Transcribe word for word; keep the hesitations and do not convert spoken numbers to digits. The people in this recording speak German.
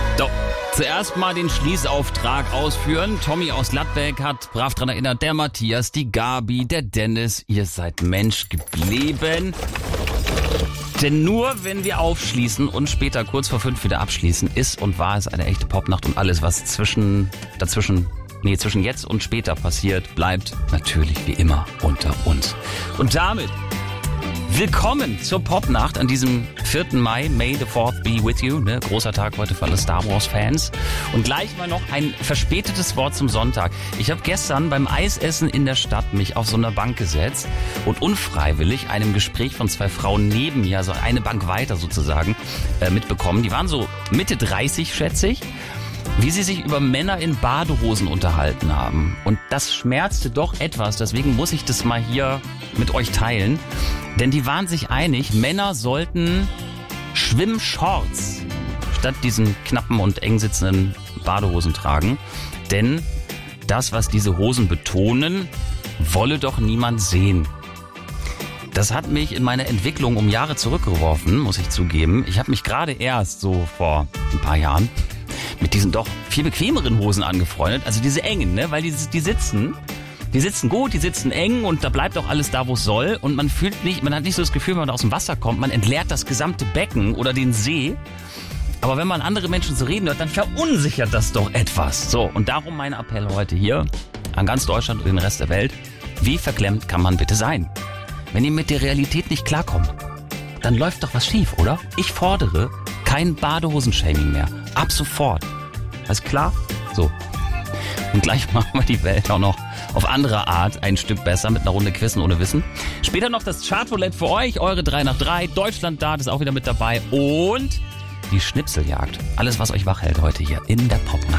So, zuerst mal den Schließauftrag ausführen. Tommy aus Ladbeck hat brav dran erinnert, der Matthias, die Gabi, der Dennis, ihr seid Mensch geblieben. Denn nur wenn wir aufschließen und später kurz vor fünf wieder abschließen, ist und war es eine echte Popnacht und alles, was zwischen, dazwischen, nee, zwischen jetzt und später passiert, bleibt natürlich wie immer unter uns. Und damit willkommen zur Popnacht an diesem vierten Mai. May the fourth be with you. Ne? Großer Tag heute für alle Star Wars Fans. Und gleich mal noch ein verspätetes Wort zum Sonntag. Ich habe gestern beim Eisessen in der Stadt mich auf so einer Bank gesetzt und unfreiwillig einem Gespräch von zwei Frauen neben mir, also eine Bank weiter sozusagen, äh, mitbekommen. Die waren so Mitte dreißig, schätze ich. Wie sie sich über Männer in Badehosen unterhalten haben. Und das schmerzte doch etwas, deswegen muss ich das mal hier mit euch teilen. Denn die waren sich einig, Männer sollten Schwimmshorts statt diesen knappen und eng sitzenden Badehosen tragen. Denn das, was diese Hosen betonen, wolle doch niemand sehen. Das hat mich in meine Entwicklung um Jahre zurückgeworfen, muss ich zugeben. Ich habe mich gerade erst so vor ein paar Jahren mit diesen doch viel bequemeren Hosen angefreundet. Also diese engen, ne? Weil die, die sitzen, die sitzen gut, die sitzen eng und da bleibt auch alles da, wo es soll. Und man fühlt nicht, man hat nicht so das Gefühl, wenn man aus dem Wasser kommt, man entleert das gesamte Becken oder den See. Aber wenn man andere Menschen so reden hört, dann verunsichert das doch etwas. So, und darum mein Appell heute hier an ganz Deutschland und den Rest der Welt. Wie verklemmt kann man bitte sein? Wenn ihr mit der Realität nicht klarkommt, dann läuft doch was schief, oder? Ich fordere kein Badehosenshaming mehr. Ab sofort. Alles klar? So. Und gleich machen wir die Welt auch noch auf andere Art ein Stück besser mit einer Runde Quizzen ohne Wissen. Später noch das Chartroulette für euch, eure drei nach drei. Deutschland da ist auch wieder mit dabei. Und die Schnipseljagd. Alles, was euch wach hält heute hier in der Popnacht.